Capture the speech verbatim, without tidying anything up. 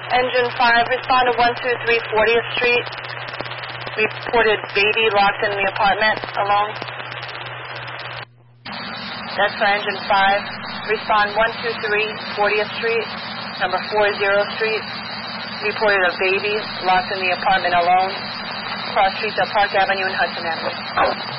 Engine five, respond to one two three fortieth Street. Reported baby locked in the apartment alone. That's for engine five. Respond one two three fortieth Street, number forty Street. Reported a baby locked in the apartment alone. Cross streets of Park Avenue and Hudson Avenue.